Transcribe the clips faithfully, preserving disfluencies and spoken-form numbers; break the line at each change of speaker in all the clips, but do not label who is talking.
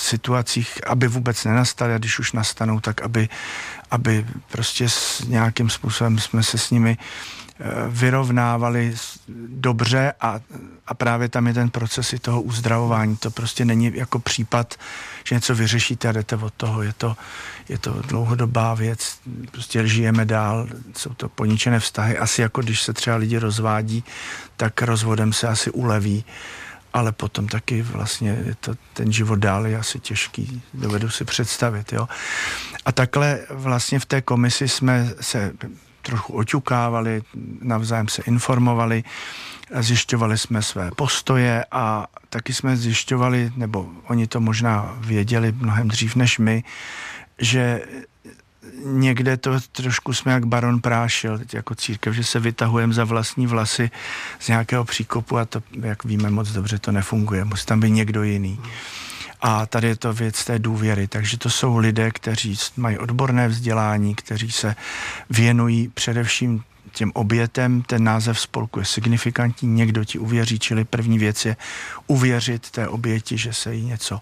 situacích, aby vůbec nenastaly, a když už nastanou, tak aby, aby prostě s nějakým způsobem jsme se s nimi vyrovnávali dobře a, a právě tam je ten proces i toho uzdravování. To prostě není jako případ, že něco vyřešíte a jdete od toho. Je to, je to dlouhodobá věc, prostě žijeme dál, jsou to poničené vztahy. Asi jako když se třeba lidi rozvádí, tak rozvodem se asi uleví, ale potom taky vlastně je to, ten život dál je asi těžký, dovedu si představit. Jo? A takhle vlastně v té komisi jsme se trochu oťukávali, navzájem se informovali, zjišťovali jsme své postoje a taky jsme zjišťovali, nebo oni to možná věděli mnohem dřív než my, že někde to trošku jsme jak baron Prášil, teď jako církev, že se vytahujeme za vlastní vlasy z nějakého příkopu a to, jak víme moc dobře, to nefunguje. Musí tam být někdo jiný. A tady je to věc té důvěry, takže to jsou lidé, kteří mají odborné vzdělání, kteří se věnují především těm obětem. Ten název spolku je signifikantní, někdo ti uvěří, čili první věc je uvěřit té oběti, že se jí něco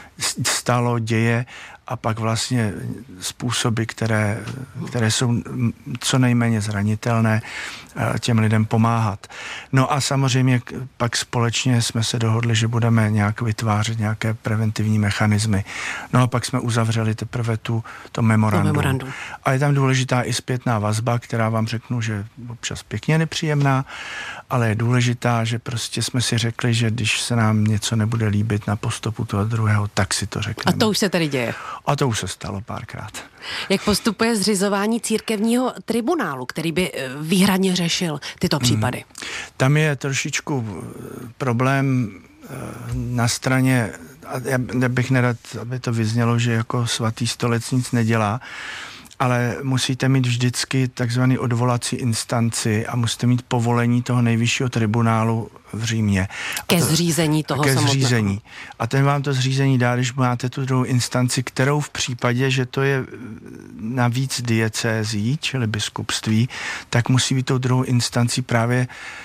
stalo, děje a pak vlastně způsoby, které, které jsou co nejméně zranitelné, těm lidem pomáhat. No a samozřejmě pak společně jsme se dohodli, že budeme nějak vytvářet nějaké preventivní mechanismy. No a pak jsme uzavřeli teprve tu, to memorandum. To memorandum. A je tam důležitá i zpětná vazba, která vám řeknu, že občas pěkně nepříjemná, ale je důležitá, že prostě jsme si řekli, že když se nám něco nebude líbit na postupu toho druhého, tak si to řekneme.
A to už se tady děje.
A to už se stalo párkrát.
Jak postupuje zřizování církevního tribunálu, který by výhradně řešil tyto případy?
Hmm. Tam je trošičku problém na straně, já bych nerad, aby to vyznělo, že jako svatý stolec nic nedělá, ale musíte mít vždycky takzvaný odvolací instanci a musíte mít povolení toho nejvyššího tribunálu v Římě.
Ke to, zřízení toho
ke
samotného.
Zřízení. A ten vám to zřízení dá, když máte tu druhou instanci, kterou v případě, že to je navíc diecézí, čili biskupství, tak musí být tou druhou instancí právě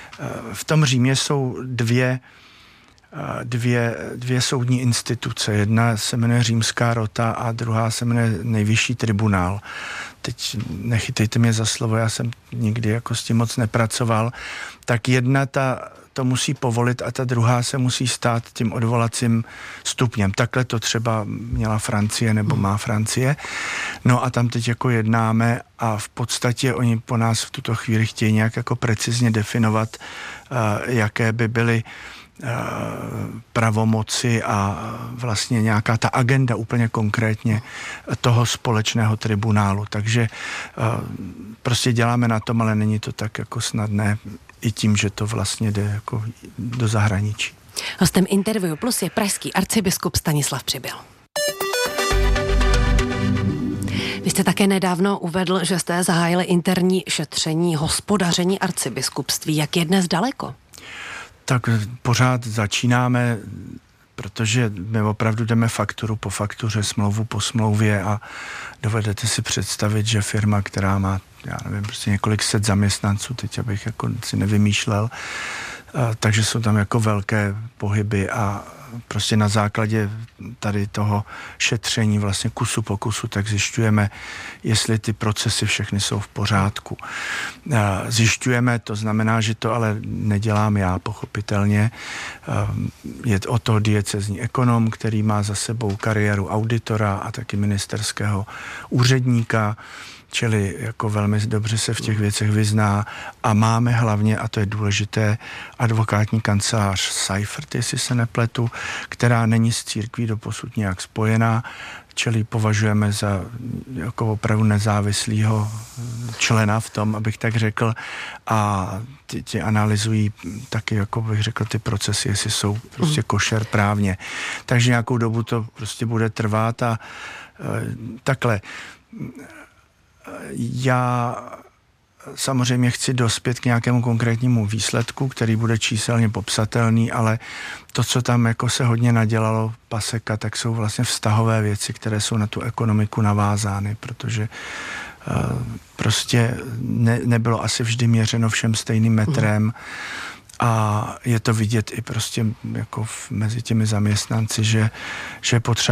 v tom Římě jsou dvě Dvě, dvě soudní instituce. Jedna se jmenuje Římská rota a druhá se jmenuje Nejvyšší tribunál. Teď nechytejte mě za slovo, já jsem nikdy jako s tím moc nepracoval. Tak jedna ta to musí povolit a ta druhá se musí stát tím odvolacím stupněm. Takhle to třeba měla Francie nebo má Francie. No a tam teď jako jednáme a v podstatě oni po nás v tuto chvíli chtějí nějak jako precizně definovat, uh, jaké by byly pravomoci a vlastně nějaká ta agenda úplně konkrétně toho společného tribunálu. Takže prostě děláme na tom, ale není to tak jako snadné i tím, že to vlastně jde jako do zahraničí.
Hostem Interview Plus je pražský arcibiskup Stanislav Přibyl. Vy jste také nedávno uvedl, že jste zahájili interní šetření hospodaření arcibiskupství. Jak je dnes daleko?
Tak pořád začínáme, protože my opravdu jdeme fakturu po faktuře, smlouvu po smlouvě a dovedete si představit, že firma, která má, já nevím, prostě několik set zaměstnanců, teď abych jako si nevymýšlel, takže jsou tam jako velké pohyby a prostě na základě tady toho šetření vlastně kusu po kusu, tak zjišťujeme, jestli ty procesy všechny jsou v pořádku. Zjišťujeme, to znamená, že to ale nedělám já, pochopitelně. Je o to diecezní ekonom, který má za sebou kariéru auditora a taky ministerského úředníka, čili jako velmi dobře se v těch věcech vyzná a máme hlavně, a to je důležité, advokátní kancelář Seifert, jestli se nepletu, která není s církví doposud nějak spojená, čili považujeme za jako opravdu nezávislého člena v tom, abych tak řekl, a ti, ti analyzují taky, jako bych řekl, ty procesy, jestli jsou prostě košer právně. Takže nějakou dobu to prostě bude trvat a e, takhle. Já samozřejmě chci dospět k nějakému konkrétnímu výsledku, který bude číselně popsatelný, ale to, co tam jako se hodně nadělalo paseka, tak jsou vlastně vztahové věci, které jsou na tu ekonomiku navázány, protože uh, prostě ne, nebylo asi vždy měřeno všem stejným metrem a je to vidět i prostě jako v, mezi těmi zaměstnanci, že, že potřeba